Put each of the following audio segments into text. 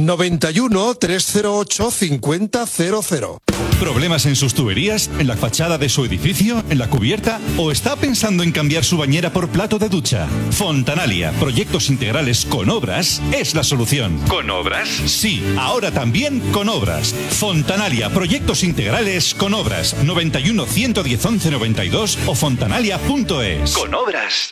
91 308 5000. ¿Problemas en sus tuberías? ¿En la fachada de su edificio? ¿En la cubierta? ¿O está pensando en cambiar su bañera por plato de ducha? Fontanalia, proyectos integrales con obras, es la solución. ¿Con obras? Sí, ahora también con obras. Fontanalia, proyectos integrales con obras. 91 110 11 92 o fontanalia.es. Con obras.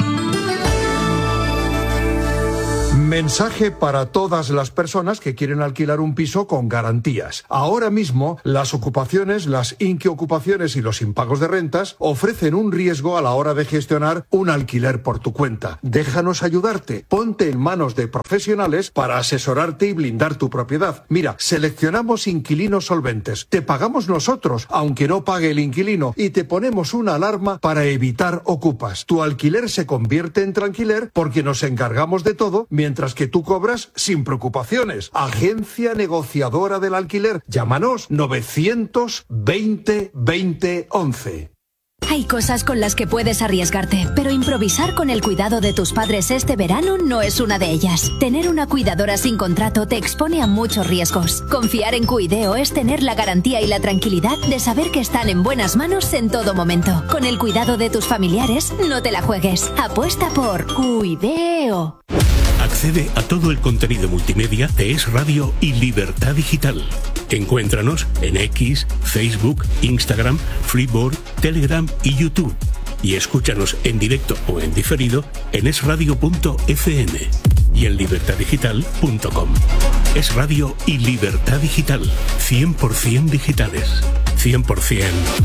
Mensaje para todas las personas que quieren alquilar un piso con garantías. Ahora mismo, las ocupaciones, las inquiocupaciones y los impagos de rentas ofrecen un riesgo a la hora de gestionar un alquiler por tu cuenta. Déjanos ayudarte. Ponte en manos de profesionales para asesorarte y blindar tu propiedad. Mira, seleccionamos inquilinos solventes. Te pagamos nosotros, aunque no pague el inquilino, y te ponemos una alarma para evitar ocupas. Tu alquiler se convierte en tranquiler porque nos encargamos de todo, mientras que tú cobras sin preocupaciones. Agencia negociadora del alquiler. Llámanos 920 20 11. Hay cosas con las que puedes arriesgarte, pero improvisar con el cuidado de tus padres este verano no es una de ellas. Tener una cuidadora sin contrato te expone a muchos riesgos. Confiar en Cuideo es tener la garantía y la tranquilidad de saber que están en buenas manos en todo momento. Con el cuidado de tus familiares, no te la juegues. Apuesta por Cuideo. Accede a todo el contenido multimedia de Es Radio y Libertad Digital. Encuéntranos en X, Facebook, Instagram, Flipboard, Telegram y YouTube. Y escúchanos en directo o en diferido en esradio.fm y en libertaddigital.com. Es Radio y Libertad Digital. 100% digitales. 100%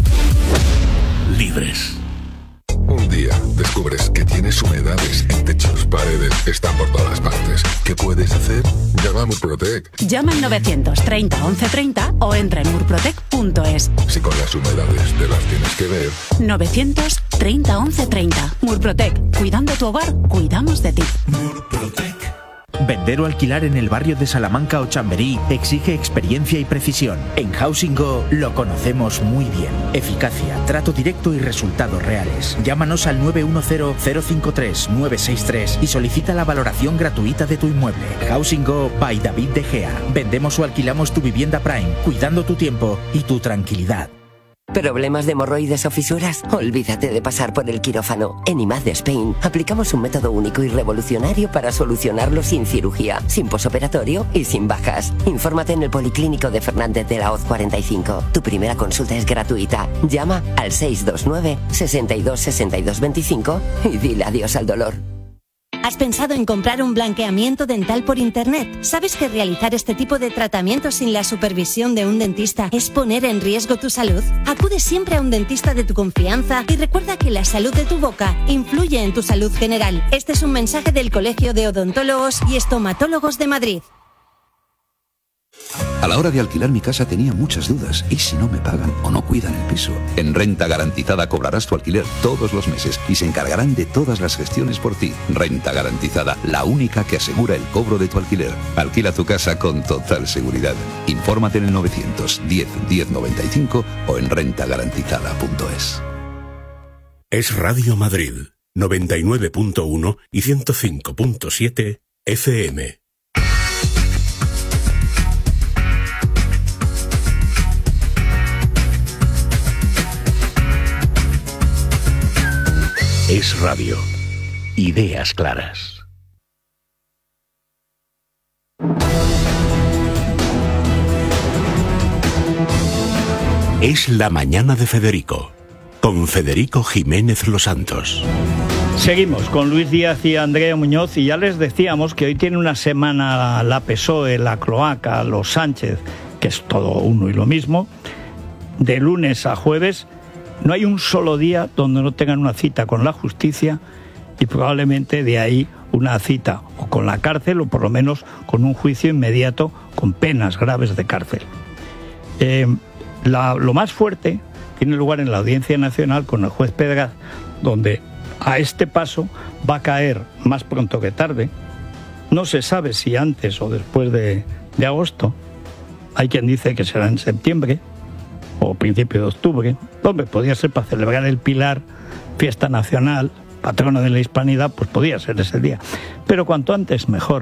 libres. Un día descubres que tienes humedades en techos, paredes, están por todas partes. ¿Qué puedes hacer? Llama a Murprotec. Llama al 930 1130 o entra en murprotec.es. Si con las humedades te las tienes que ver. 930 1130. Murprotec. Cuidando tu hogar, cuidamos de ti. Murprotec. Vender o alquilar en el barrio de Salamanca o Chamberí exige experiencia y precisión. En Housing Go lo conocemos muy bien. Eficacia, trato directo y resultados reales. Llámanos al 910-053-963 y solicita la valoración gratuita de tu inmueble. Housing Go by David De Gea. Vendemos o alquilamos tu vivienda Prime, cuidando tu tiempo y tu tranquilidad. ¿Problemas de hemorroides o fisuras? Olvídate de pasar por el quirófano. En IMAD de Spain aplicamos un método único y revolucionario para solucionarlo sin cirugía, sin posoperatorio y sin bajas. Infórmate en el Policlínico de Fernández de la Hoz 45. Tu primera consulta es gratuita. Llama al 629 62 62 25 y dile adiós al dolor. ¿Has pensado en comprar un blanqueamiento dental por internet? ¿Sabes que realizar este tipo de tratamientos sin la supervisión de un dentista es poner en riesgo tu salud? Acude siempre a un dentista de tu confianza y recuerda que la salud de tu boca influye en tu salud general. Este es un mensaje del Colegio de Odontólogos y Estomatólogos de Madrid. A la hora de alquilar mi casa tenía muchas dudas. ¿Y si no me pagan o no cuidan el piso? En Renta Garantizada cobrarás tu alquiler todos los meses y se encargarán de todas las gestiones por ti. Renta Garantizada, la única que asegura el cobro de tu alquiler. Alquila tu casa con total seguridad. Infórmate en el 910 1095 o en rentagarantizada.es. Es Radio Madrid, 99.1 y 105.7 FM. Es Radio. Ideas claras. Es la mañana de Federico, con Federico Jiménez Los Santos. Seguimos con Luis Díaz y Andrea Muñoz y ya les decíamos que hoy tiene una semana la PSOE, la Cloaca, los Sánchez, que es todo uno y lo mismo, de lunes a jueves. No hay un solo día donde no tengan una cita con la justicia y probablemente de ahí una cita o con la cárcel o por lo menos con un juicio inmediato con penas graves de cárcel. Lo más fuerte tiene lugar en la Audiencia Nacional con el juez Pedraz, donde a este paso va a caer más pronto que tarde. No se sabe si antes o después de agosto. Hay quien dice que será en septiembre o principio de octubre. Hombre, podría ser para celebrar el Pilar, fiesta nacional, patrono de la hispanidad, pues podría ser ese día. Pero cuanto antes mejor.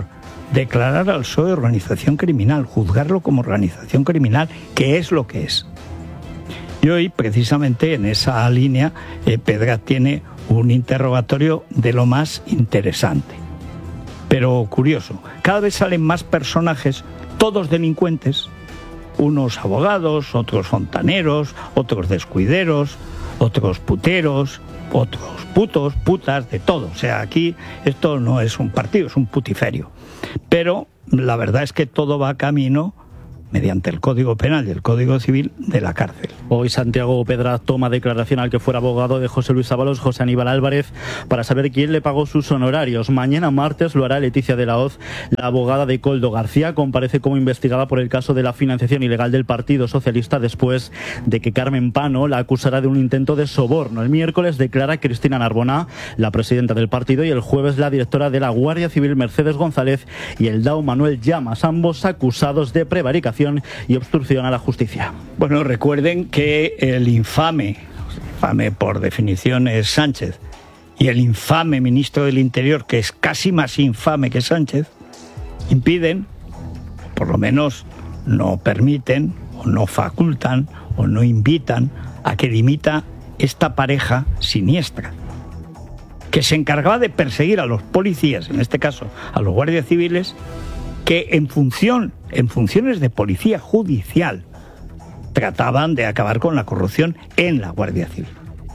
declarar al PSOE organización criminal, juzgarlo como organización criminal, que es lo que es. Y hoy, precisamente en esa línea, Pedraz tiene un interrogatorio de lo más interesante. Pero curioso, cada vez salen más personajes, todos delincuentes, unos abogados, otros fontaneros, otros descuideros, otros puteros, otros putos, putas, de todo. O sea, aquí esto no es un partido, es un putiferio. Pero la verdad es que todo va camino, mediante el Código Penal y el Código Civil, de la cárcel. Hoy Santiago Pedraz toma declaración al que fuera abogado de José Luis Ábalos, José Aníbal Álvarez, para saber quién le pagó sus honorarios. Mañana martes lo hará Leticia de la Hoz, la abogada de Koldo García. Comparece como investigada por el caso de la financiación ilegal del Partido Socialista después de que Carmen Pano la acusara de un intento de soborno. El miércoles declara Cristina Narbona, la presidenta del partido, y el jueves la directora de la Guardia Civil, Mercedes González, y el DAO, Manuel Llamas, ambos acusados de prevaricación y obstrucción a la justicia. Bueno, recuerden que el infame por definición es Sánchez, y el infame ministro del Interior, que es casi más infame que Sánchez, impiden, o por lo menos no permiten, o no facultan, o no invitan a que dimita esta pareja siniestra, que se encargaba de perseguir a los policías, en este caso a los guardias civiles, que en funciones de policía judicial trataban de acabar con la corrupción en la Guardia Civil.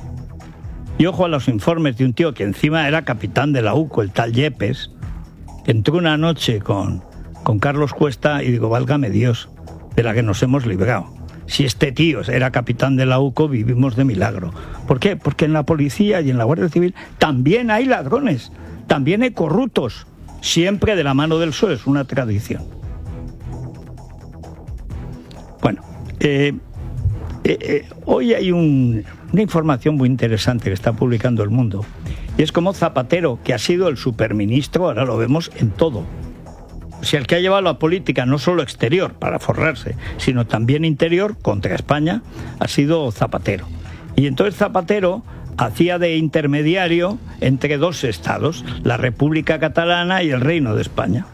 Y ojo a los informes de un tío que encima era capitán de la UCO, el tal Yepes, que entró una noche con Carlos Cuesta y digo, válgame Dios, de la que nos hemos librado. Si este tío era capitán de la UCO, vivimos de milagro. ¿Por qué? Porque en la policía y en la Guardia Civil también hay ladrones, también hay corruptos. Siempre de la mano del PSOE, es una tradición. Bueno, hoy hay una información muy interesante que está publicando El Mundo, y es como Zapatero, que ha sido el superministro, ahora lo vemos en todo. O sea, el que ha llevado la política no solo exterior para forrarse, sino también interior contra España, ha sido Zapatero. Y entonces Zapatero hacía de intermediario entre dos estados, la República Catalana y el Reino de España.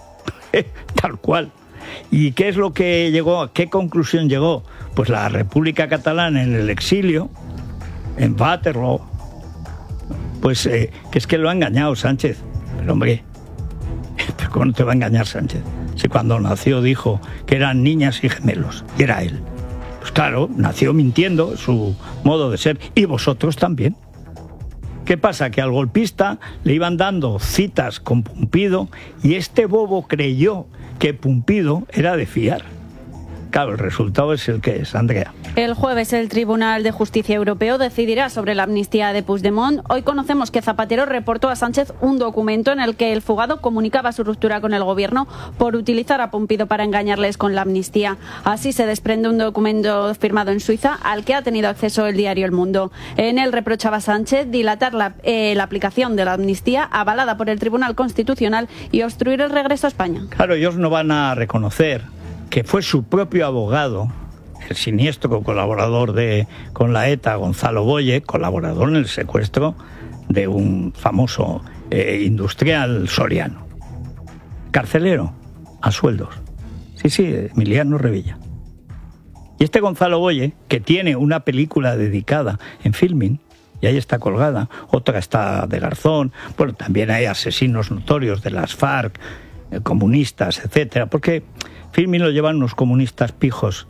Tal cual. ¿Y qué es lo que llegó? ¿A qué conclusión llegó? Pues la República Catalana en el exilio, en Waterloo, pues que es que lo ha engañado Sánchez. Pero hombre, ¿cómo no te va a engañar Sánchez? Si cuando nació dijo que eran niñas y gemelos, y era él. Pues claro, nació mintiendo, su modo de ser, y vosotros también. ¿Qué pasa? Que al golpista le iban dando citas con Pumpido y este bobo creyó que Pumpido era de fiar. Claro, el resultado es el que es, Andrea. El jueves el Tribunal de Justicia Europeo decidirá sobre la amnistía de Puigdemont. Hoy conocemos que Zapatero reportó a Sánchez un documento en el que el fugado comunicaba su ruptura con el gobierno por utilizar a Pumpido para engañarles con la amnistía. Así se desprende un documento firmado en Suiza al que ha tenido acceso el diario El Mundo. En él reprochaba a Sánchez dilatar la aplicación de la amnistía avalada por el Tribunal Constitucional y obstruir el regreso a España. Claro, ellos no van a reconocer que fue su propio abogado, el siniestro colaborador con la ETA, Gonzalo Boye, colaborador en el secuestro de un famoso industrial soriano. Carcelero, a sueldos. Sí, Emiliano Revilla. Y este Gonzalo Boye, que tiene una película dedicada en Filmin, y ahí está colgada, otra está de Garzón, bueno, también hay asesinos notorios de las FARC, comunistas, etcétera, porque Filmin lo llevan unos comunistas pijos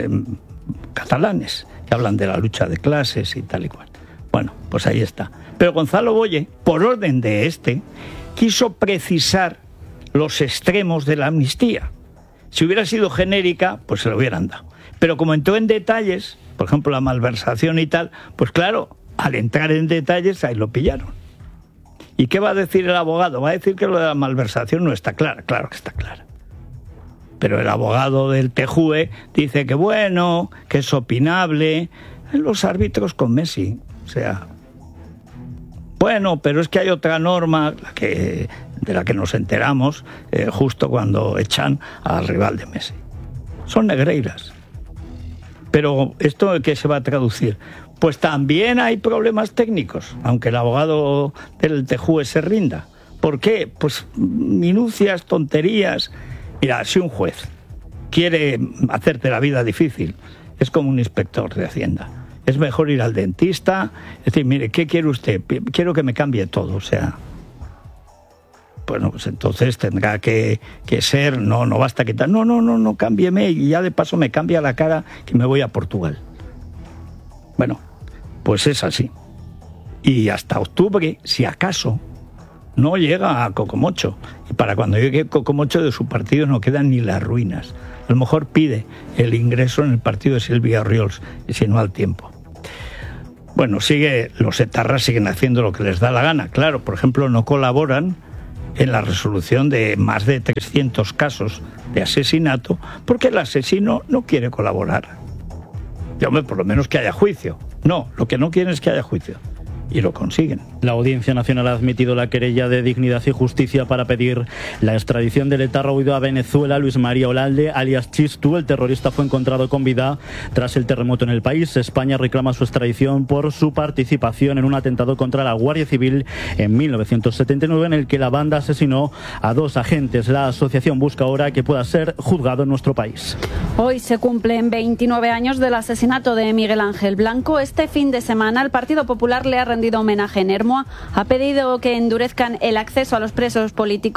catalanes, que hablan de la lucha de clases y tal y cual. Bueno, pues ahí está. Pero Gonzalo Boye, por orden de quiso precisar los extremos de la amnistía. Si hubiera sido genérica, pues se lo hubieran dado. Pero como entró en detalles, por ejemplo la malversación y tal, pues claro, al entrar en detalles ahí lo pillaron. ¿Y qué va a decir el abogado? Va a decir que lo de la malversación no está clara. Claro que está clara. Pero el abogado del TJUE dice que bueno, que es opinable. Los árbitros con Messi, o sea, bueno, pero es que hay otra norma de la que nos enteramos justo cuando echan al rival de Messi. Son negreiras. Pero ¿esto en qué se va a traducir? Pues también hay problemas técnicos, aunque el abogado del TJUE se rinda. ¿Por qué? Pues minucias, tonterías. Mira, si un juez quiere hacerte la vida difícil, es como un inspector de Hacienda. Es mejor ir al dentista, decir, mire, ¿qué quiere usted? Quiero que me cambie todo, o sea... Bueno, pues entonces tendrá que ser, no basta quitar, no, cámbieme y ya de paso me cambia la cara que me voy a Portugal. Bueno, pues es así. Y hasta octubre, si acaso, no llega a Cocomocho. Y para cuando llegue Cocomocho de su partido no quedan ni las ruinas. A lo mejor pide el ingreso en el partido de Silvia Orriols, y si no al tiempo. Bueno, los etarras siguen haciendo lo que les da la gana. Claro, por ejemplo, no colaboran en la resolución de más de 300 casos de asesinato porque el asesino no quiere colaborar. Y hombre, por lo menos que haya juicio. No, lo que no quieren es que haya juicio. Y lo consiguen. La Audiencia Nacional ha admitido la querella de Dignidad y Justicia para pedir la extradición del etarra huido a Venezuela, Luis María Olalde, alias Chistu. El terrorista fue encontrado con vida tras el terremoto en el país. España reclama su extradición por su participación en un atentado contra la Guardia Civil en 1979, en el que la banda asesinó a 2 agentes. La asociación busca ahora que pueda ser juzgado en nuestro país. Hoy se cumplen 29 años del asesinato de Miguel Ángel Blanco. Este fin de semana el Partido Popular le ha rendido homenaje en Ermua, ha pedido que endurezcan el acceso a los presos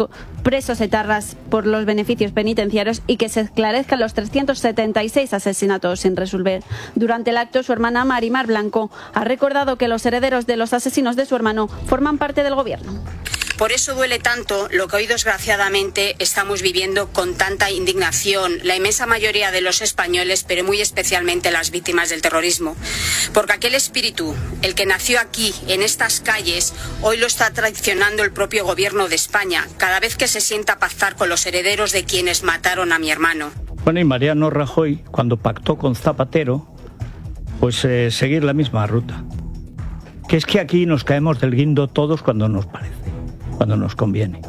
etarras por los beneficios penitenciarios y que se esclarezcan los 376 asesinatos sin resolver. Durante el acto, su hermana Marimar Blanco ha recordado que los herederos de los asesinos de su hermano forman parte del gobierno. Por eso duele tanto lo que hoy desgraciadamente estamos viviendo con tanta indignación la inmensa mayoría de los españoles, pero muy especialmente las víctimas del terrorismo. Porque aquel espíritu, el que nació aquí, en estas calles, hoy lo está traicionando el propio gobierno de España, cada vez que se sienta a pactar con los herederos de quienes mataron a mi hermano. Bueno, y Mariano Rajoy, cuando pactó con Zapatero, pues seguir la misma ruta. Que es que aquí nos caemos del guindo todos cuando nos parece, cuando nos conviene.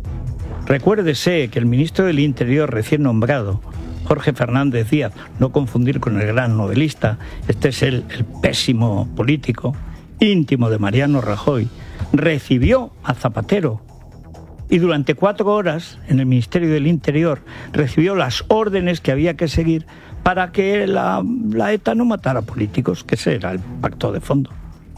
Recuérdese que el ministro del Interior recién nombrado, Jorge Fernández Díaz, no confundir con el gran novelista, este es el pésimo político, íntimo de Mariano Rajoy, recibió a Zapatero y durante 4 horas en el Ministerio del Interior recibió las órdenes que había que seguir para que la ETA no matara políticos, que ese era el pacto de fondo.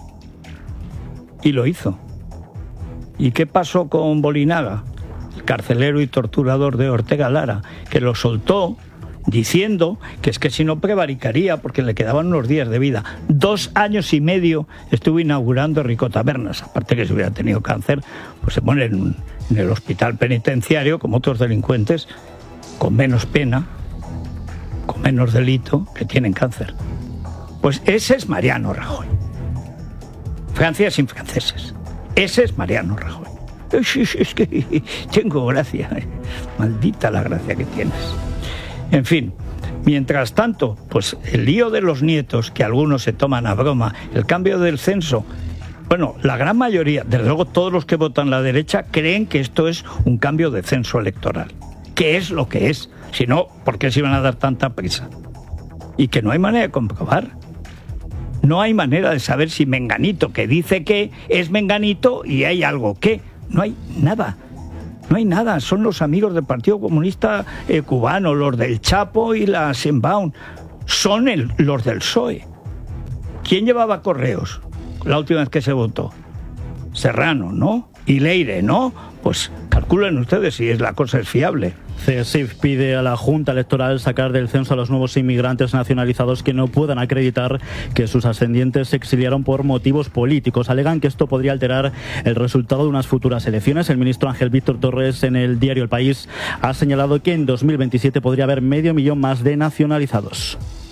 Y lo hizo. ¿Y qué pasó con Bolinaga, el carcelero y torturador de Ortega Lara, que lo soltó diciendo que es que si no prevaricaría porque le quedaban unos días de vida? 2 años y medio estuvo inaugurando Rico Tabernas. Aparte que si hubiera tenido cáncer, pues se pone en el hospital penitenciario como otros delincuentes, con menos pena, con menos delito, que tienen cáncer. Pues ese es Mariano Rajoy. Francia sin franceses. Ese es Mariano Rajoy. Es que tengo gracia. Maldita la gracia que tienes. En fin, mientras tanto, pues el lío de los nietos, que algunos se toman a broma, el cambio del censo. Bueno, la gran mayoría, desde luego todos los que votan la derecha, creen que esto es un cambio de censo electoral. Que es lo que es. Si no, ¿por qué se iban a dar tanta prisa? Y que no hay manera de comprobar. No hay manera de saber si Menganito, que dice que es Menganito, y hay algo que. No hay nada. No hay nada. Son los amigos del Partido Comunista Cubano, los del Chapo y la Shenbaum. Son los del PSOE. ¿Quién llevaba correos la última vez que se votó? Serrano, ¿no? Y Leire, ¿no? Pues calculen ustedes si la cosa es fiable. CESIF pide a la Junta Electoral sacar del censo a los nuevos inmigrantes nacionalizados que no puedan acreditar que sus ascendientes se exiliaron por motivos políticos. Alegan que esto podría alterar el resultado de unas futuras elecciones. El ministro Ángel Víctor Torres, en el diario El País, ha señalado que en 2027 podría haber 500.000 más de nacionalizados.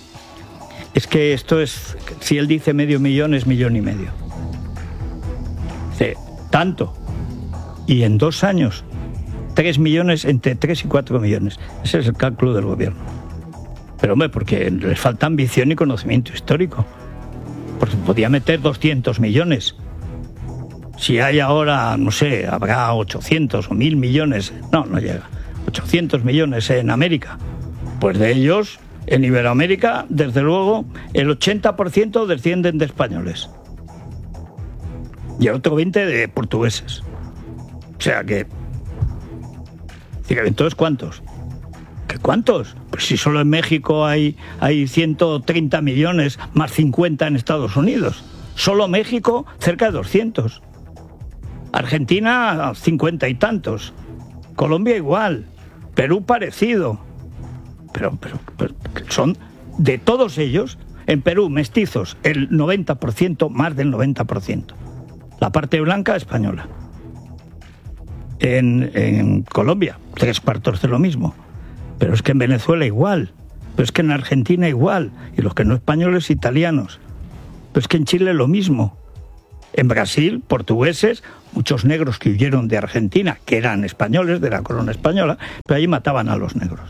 Es que esto es, si él dice 500.000, es 1,5 millones. Dice, tanto. Y en 2 años, 3 millones, entre 3 y 4 millones. Ese es el cálculo del gobierno. Pero hombre, porque les falta ambición y conocimiento histórico. Porque podía meter 200 millones. Si hay ahora, no sé, habrá 800 o 1.000 millones. No llega. 800 millones en América. Pues de ellos, en Iberoamérica, desde luego, el 80% descienden de españoles. Y el otro 20% de portugueses. O sea que... Entonces, ¿cuántos? ¿Qué cuántos? Pues si solo en México hay 130 millones, más 50 en Estados Unidos. Solo México, cerca de 200. Argentina, 50 y tantos. Colombia igual. Perú parecido. Pero son de todos ellos, en Perú, mestizos, el 90%, más del 90%. La parte blanca, española. En Colombia, 3/4 de lo mismo. Pero es que en Venezuela igual. Pero es que en Argentina igual. Y los que no españoles, italianos. Pero es que en Chile lo mismo. En Brasil, portugueses, muchos negros que huyeron de Argentina, que eran españoles, de la corona española, pero allí mataban a los negros.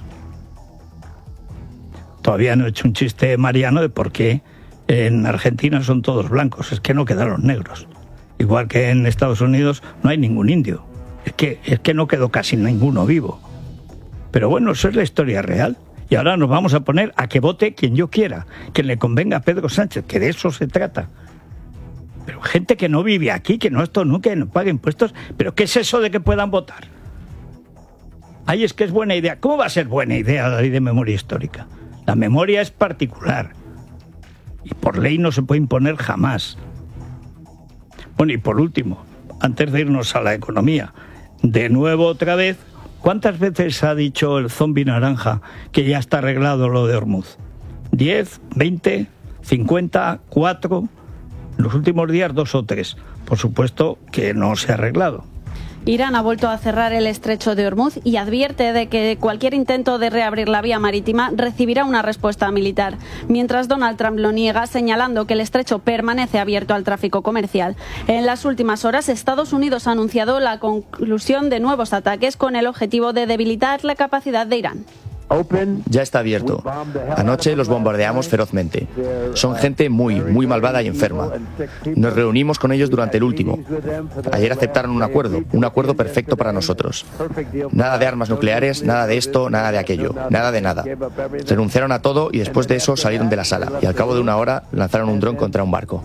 Todavía no he hecho un chiste, Mariano, de por qué en Argentina son todos blancos. Es que no quedaron negros. Igual que en Estados Unidos no hay ningún indio. Es que no quedó casi ninguno vivo. Pero bueno, eso es la historia real. Y ahora nos vamos a poner a que vote quien yo quiera, quien le convenga a Pedro Sánchez, que de eso se trata. Pero gente que no vive aquí, que no esto nunca, que no pague impuestos. ¿Pero qué es eso de que puedan votar? Ay, es que es buena idea. ¿Cómo va a ser buena idea la ley de memoria histórica? La memoria es particular. Y por ley no se puede imponer jamás. Bueno, y por último, antes de irnos a la economía, de nuevo otra vez, ¿cuántas veces ha dicho el zombi naranja que ya está arreglado lo de Hormuz? ¿10, 20, 50, 4? En los últimos días 2 o 3. Por supuesto que no se ha arreglado. Irán ha vuelto a cerrar el estrecho de Hormuz y advierte de que cualquier intento de reabrir la vía marítima recibirá una respuesta militar, mientras Donald Trump lo niega, señalando que el estrecho permanece abierto al tráfico comercial. En las últimas horas, Estados Unidos ha anunciado la conclusión de nuevos ataques con el objetivo de debilitar la capacidad de Irán. Ya está abierto. Anoche los bombardeamos ferozmente. Son gente muy, muy malvada y enferma. Nos reunimos con ellos durante el último. Ayer aceptaron un acuerdo perfecto para nosotros. Nada de armas nucleares, nada de esto, nada de aquello, nada de nada. Renunciaron a todo y después de eso salieron de la sala y al cabo de una hora lanzaron un dron contra un barco.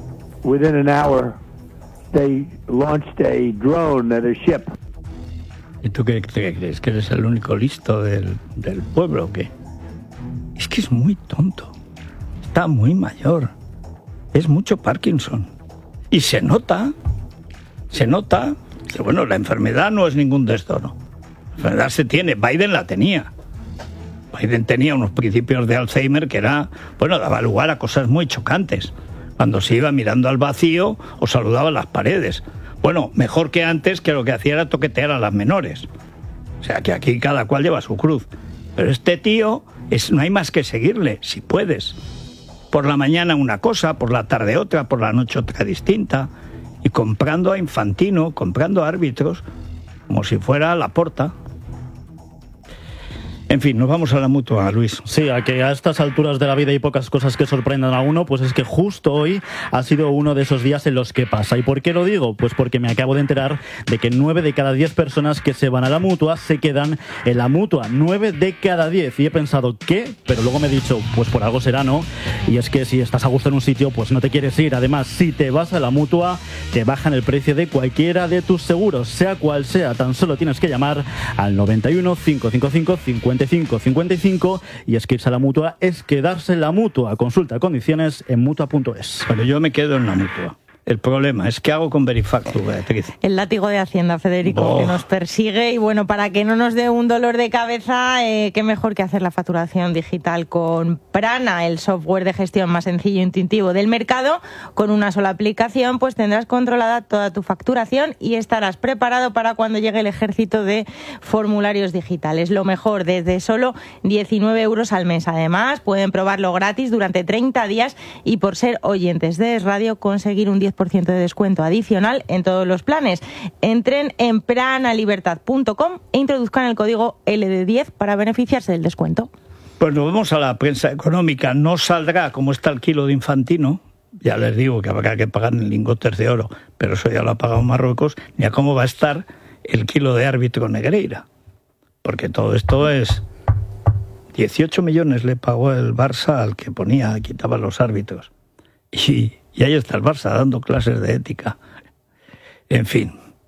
¿Y tú qué crees? ¿Que eres el único listo del pueblo o qué? Es que es muy tonto. Está muy mayor. Es mucho Parkinson. Y se nota que, bueno, la enfermedad no es ningún desdoro. La enfermedad se tiene. Biden la tenía. Biden tenía unos principios de Alzheimer que daba lugar a cosas muy chocantes. Cuando se iba mirando al vacío o saludaba las paredes. Bueno, mejor que antes, que lo que hacía era toquetear a las menores. O sea, que aquí cada cual lleva su cruz. Pero este tío, no hay más que seguirle, si puedes. Por la mañana una cosa, por la tarde otra, por la noche otra distinta. Y comprando a Infantino, comprando a árbitros, como si fuera Laporta. En fin, nos vamos a la Mutua, Luis. Sí, a que a estas alturas de la vida hay pocas cosas que sorprendan a uno, pues es que justo hoy ha sido uno de esos días en los que pasa. ¿Y por qué lo digo? Pues porque me acabo de enterar de que 9 de cada 10 personas que se van a la Mutua se quedan en la Mutua. 9 de cada 10. Y he pensado, ¿qué? Pero luego me he dicho, pues por algo será, ¿no? Y es que si estás a gusto en un sitio, pues no te quieres ir. Además, si te vas a la Mutua, te bajan el precio de cualquiera de tus seguros, sea cual sea. Tan solo tienes que llamar al 91 555 55 y es que irse a la Mutua es quedarse en la Mutua. Consulta condiciones en Mutua.es. Pero yo me quedo en la Mutua. El problema es ¿qué hago con Verifactu, Beatriz? El látigo de Hacienda, Federico, que nos persigue y bueno, para que no nos dé un dolor de cabeza, qué mejor que hacer la facturación digital con Prana, el software de gestión más sencillo e intuitivo del mercado. Con una sola aplicación pues tendrás controlada toda tu facturación y estarás preparado para cuando llegue el ejército de formularios digitales. Lo mejor, desde solo 19 euros al mes. Además, pueden probarlo gratis durante 30 días y por ser oyentes de Es Radio conseguir un 10% de descuento adicional en todos los planes. Entren en pranalibertad.com e introduzcan el código LD10 para beneficiarse del descuento. Pues nos vamos a la prensa económica. No saldrá como está el kilo de Infantino. Ya les digo que habrá que pagar en lingotes de oro, pero eso ya lo ha pagado Marruecos, ni a cómo va a estar el kilo de árbitro Negreira. Porque todo esto es... 18 millones le pagó el Barça al que quitaba los árbitros. Y ahí está el Barça dando clases de ética. En fin,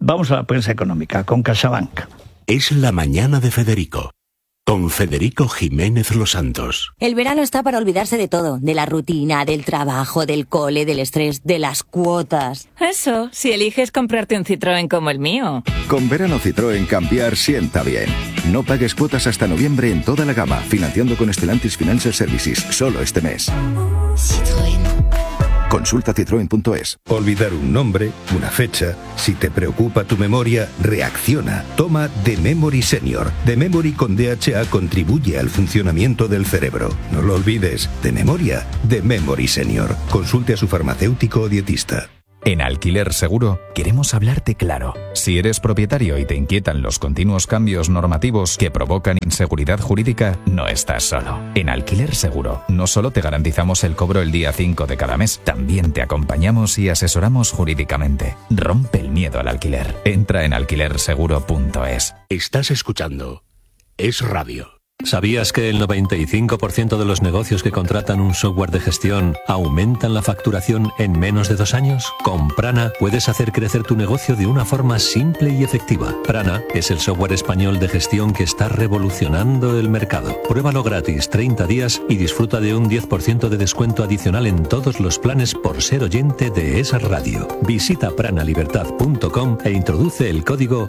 Vamos a la prensa económica con CaixaBank. Es la mañana de Federico, con Federico Jiménez Los Santos. El verano está para olvidarse de todo, de la rutina, del trabajo, del cole, del estrés, de las cuotas. Eso, si eliges comprarte un Citroën como el mío. Con verano Citroën cambiar sienta bien. No pagues cuotas hasta noviembre en toda la gama, financiando con Stellantis Financial Services, solo este mes. Citroën. Consulta citroen.es. Olvidar un nombre, una fecha. Si te preocupa tu memoria, reacciona. Toma The Memory Senior. The Memory con DHA contribuye al funcionamiento del cerebro. No lo olvides. De memoria, The Memory Senior. Consulte a su farmacéutico o dietista. En Alquiler Seguro queremos hablarte claro. Si eres propietario y te inquietan los continuos cambios normativos que provocan inseguridad jurídica, no estás solo. En Alquiler Seguro no solo te garantizamos el cobro el día 5 de cada mes, también te acompañamos y asesoramos jurídicamente. Rompe el miedo al alquiler. Entra en alquilerseguro.es. Estás escuchando Es Radio. ¿Sabías que el 95% de los negocios que contratan un software de gestión aumentan la facturación en menos de 2 años? Con Prana puedes hacer crecer tu negocio de una forma simple y efectiva. Prana es el software español de gestión que está revolucionando el mercado. Pruébalo gratis 30 días y disfruta de un 10% de descuento adicional en todos los planes por ser oyente de esa radio. Visita pranalibertad.com e introduce el código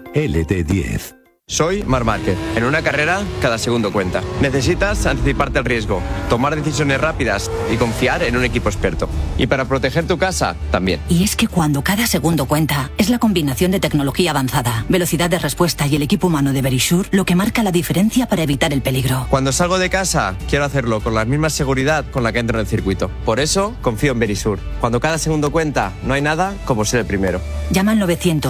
LT10. Soy Marc Márquez. En una carrera, cada segundo cuenta. Necesitas anticiparte al riesgo, tomar decisiones rápidas y confiar en un equipo experto. Y para proteger tu casa, también. Y es que cuando cada segundo cuenta, es la combinación de tecnología avanzada, velocidad de respuesta y el equipo humano de Verisure lo que marca la diferencia para evitar el peligro. Cuando salgo de casa, quiero hacerlo con la misma seguridad con la que entro en el circuito. Por eso, confío en Verisure. Cuando cada segundo cuenta, no hay nada como ser el primero. Llama al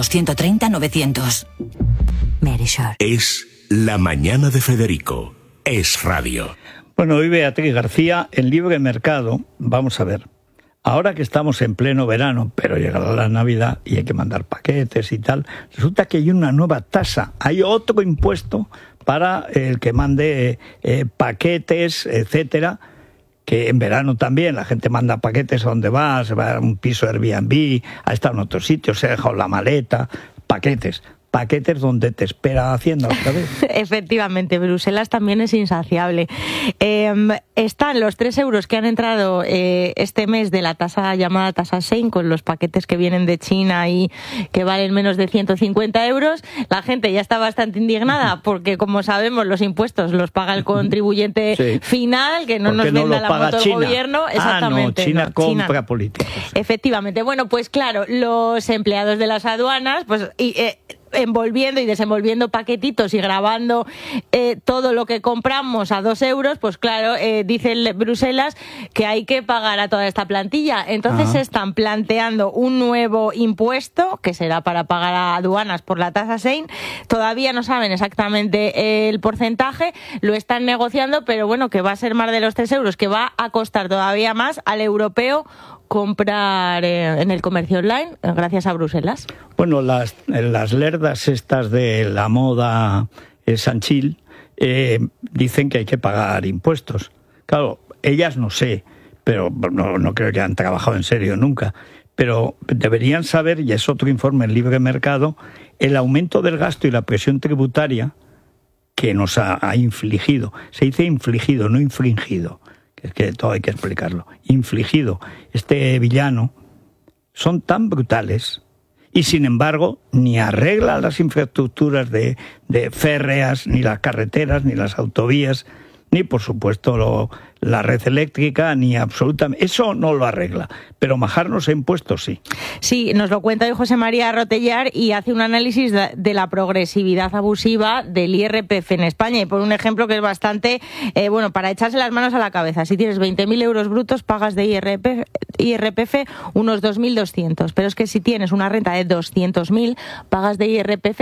900-130-900. Verisure. Es la mañana de Federico. Es Radio. Bueno, hoy Beatriz García, en Libre Mercado, vamos a ver. Ahora que estamos en pleno verano, pero llegará la Navidad y hay que mandar paquetes y tal, resulta que hay una nueva tasa, hay otro impuesto para el que mande paquetes, etcétera, que en verano también la gente manda paquetes a donde va, se va a un piso Airbnb, ha estado en otro sitio, se ha dejado la maleta, paquetes donde te espera Hacienda otra vez. Efectivamente, Bruselas también es insaciable. Están los 3 euros que han entrado este mes de la tasa llamada tasa Sein, con los paquetes que vienen de China y que valen menos de 150 euros. La gente ya está bastante indignada porque, como sabemos, los impuestos los paga el contribuyente final, que no nos venda la moto el gobierno. Exactamente. China compra políticos. Efectivamente. Bueno, pues claro, los empleados de las aduanas, pues envolviendo y desenvolviendo paquetitos y grabando todo lo que compramos a 2 euros, pues claro, dice Bruselas que hay que pagar a toda esta plantilla. Entonces se están planteando un nuevo impuesto que será para pagar a aduanas por la tasa Sein. Todavía no saben exactamente el porcentaje, lo están negociando, pero bueno, que va a ser más de los 3 euros, que va a costar todavía más al europeo comprar en el comercio online gracias a Bruselas. Bueno, las lerdas estas de la moda Sanchil dicen que hay que pagar impuestos. Claro, ellas no sé, pero no creo que han trabajado en serio nunca, pero deberían saber, y es otro informe en Libre Mercado, el aumento del gasto y la presión tributaria que nos ha infligido. Se dice infligido, no infringido. Es que todo hay que explicarlo, infligido este villano, son tan brutales y sin embargo ni arregla las infraestructuras de férreas, ni las carreteras, ni las autovías, ni por supuesto la red eléctrica, ni absolutamente, eso no lo arregla, pero majarnos a impuestos sí. Sí, nos lo cuenta hoy José María Rotellar y hace un análisis de la progresividad abusiva del IRPF en España, y por un ejemplo que es bastante, bueno, para echarse las manos a la cabeza. Si tienes 20.000 euros brutos, pagas de IRPF unos 2.200, pero es que si tienes una renta de 200.000, pagas de IRPF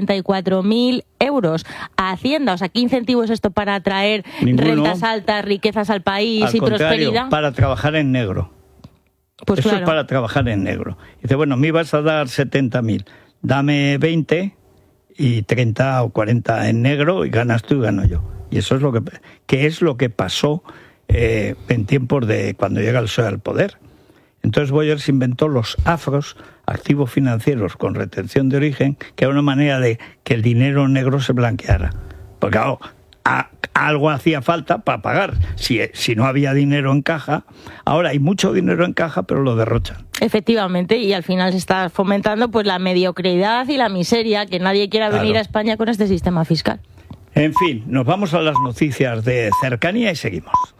74.000 euros a Hacienda. O sea, ¿qué incentivo es esto para atraer rentas altas, riquezas al país y prosperidad? Para trabajar en negro. Pues eso claro. Es para trabajar en negro. Dice, bueno, me ibas a dar 70.000, dame 20 y 30 o 40 en negro y ganas tú y gano yo. Y eso es lo que pasó en tiempos de cuando llega el PSOE al poder. Entonces Boyer inventó los AFROS, activos financieros con retención de origen, que era una manera de que el dinero negro se blanqueara. Porque claro, algo hacía falta para pagar. Si no había dinero en caja, ahora hay mucho dinero en caja, pero lo derrochan. Efectivamente, y al final se está fomentando pues la mediocridad y la miseria, que nadie quiera venir a España con este sistema fiscal. En fin, nos vamos a las noticias de cercanía y seguimos.